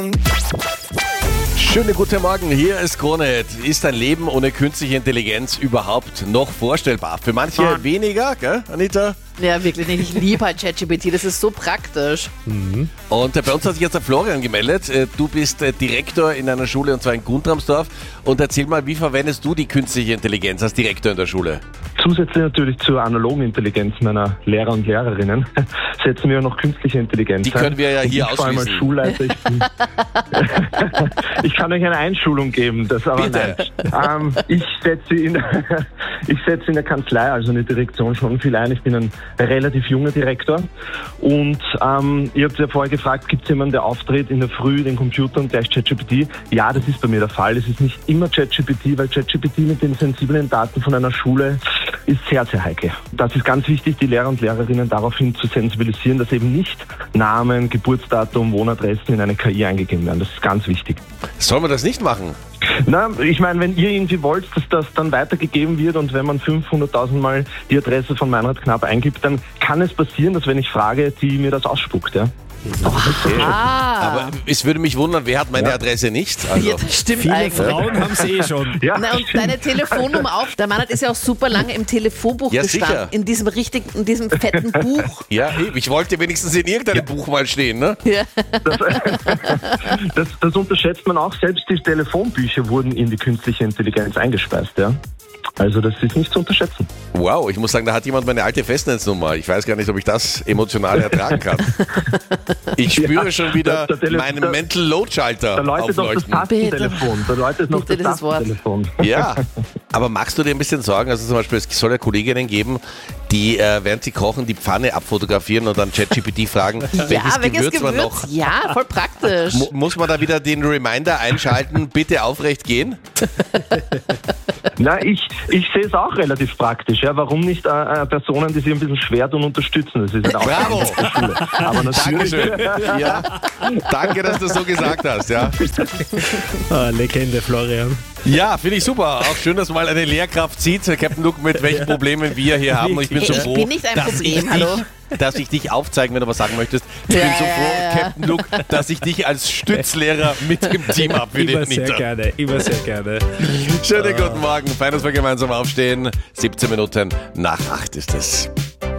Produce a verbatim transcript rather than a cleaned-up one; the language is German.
Schönen guten Morgen, hier ist Krone. Ist ein Leben ohne künstliche Intelligenz überhaupt noch vorstellbar? Für manche Ah. weniger, gell, Anita? Ja, wirklich nicht. Ich liebe halt ChatGPT, das ist so praktisch. Und äh, bei uns hat sich jetzt der Florian gemeldet. Äh, Du bist äh, Direktor in einer Schule, und zwar in Guntramsdorf. Und erzähl mal, wie verwendest du die künstliche Intelligenz als Direktor in der Schule? Zusätzlich natürlich zur analogen Intelligenz meiner Lehrer und Lehrerinnen setzen wir noch künstliche Intelligenz Die können wir ja ein. hier Und ich vor allem als ausschließen. Schulleiter, ich, bin ich kann euch eine Einschulung geben, das aber Bitte. nein. Ähm, ich setze in, ich setze in der Kanzlei, also in der Direktion, schon viel ein. Ich bin ein relativ junger Direktor und ähm, ihr habt ja vorher gefragt, gibt es jemanden, der auftritt in der Früh den Computer und der ist ChatGPT? Ja, das ist bei mir der Fall. Es ist nicht immer ChatGPT, weil ChatGPT mit den sensiblen Daten von einer Schule ist sehr, sehr heikel. Das ist ganz wichtig, die Lehrer und Lehrerinnen daraufhin zu sensibilisieren, dass eben nicht Namen, Geburtsdatum, Wohnadressen in eine K I eingegeben werden. Das ist ganz wichtig. Sollen wir das nicht machen? Na, ich meine, wenn ihr irgendwie wollt, dass das dann weitergegeben wird und wenn man fünfhunderttausend Mal die Adresse von Meinrad Knapp eingibt, dann kann es passieren, dass wenn ich frage, die mir das ausspuckt, ja. Ah, Aber es würde mich wundern, wer hat meine Ja. Adresse nicht? Also, ja, das stimmt Viele eigentlich. Frauen haben es eh schon. Ja, Na, und deine Telefonnummer auch. Der Mann hat ist ja auch super lange im Telefonbuch Ja, gestanden. sicher. In diesem richtigen, in diesem fetten Buch. ja, eben. Ich wollte wenigstens in irgendeinem Buch mal stehen, ne? Ja. das, das unterschätzt man auch. Selbst die Telefonbücher wurden in die künstliche Intelligenz eingespeist, ja. Also das ist nicht zu unterschätzen. Wow, ich muss sagen, da hat jemand meine alte Festnetznummer. Ich weiß gar nicht, ob ich das emotional ertragen kann. Ich spüre Ja, schon wieder da- da tele- meinen da- Mental Load Schalter Da läutet noch das aufleuchten. Tastentelefon. Da läutet noch Bitte das dieses Wort. Tastentelefon. Ja, aber machst du dir ein bisschen Sorgen? Also zum Beispiel, es soll ja Kolleginnen geben, die, äh, während sie kochen, die Pfanne abfotografieren und dann ChatGPT fragen, welches Ja, welches Gewürz man Gewürz? noch... Ja, voll praktisch. Mu- Muss man da wieder den Reminder einschalten, bitte aufrecht gehen? Na, ich, ich sehe es auch relativ praktisch. Ja. Warum nicht äh, äh, Personen, die sich ein bisschen schwer tun, unterstützen? Das ist halt auch Bravo. der Schule. Aber natürlich. Dankeschön. Ja, danke, dass du so gesagt hast. Ja, Ah, Legende, Florian. ja finde ich super. Auch schön, dass mal eine Lehrkraft sieht, Captain Luke, mit welchen Problemen wir hier haben. Und ich bin Hey, so ich froh, bin nicht ein dass Problem, ich hallo? Dich, dass ich dich aufzeigen, wenn du was sagen möchtest. Ich Ja, bin so ja, froh, ja, ja. Captain Luke, dass ich dich als Stützlehrer mit im Team habe für Immer den sehr Nita. gerne, immer sehr gerne. Schönen guten Morgen. Fein, dass wir gemeinsam aufstehen. siebzehn Minuten nach acht ist es.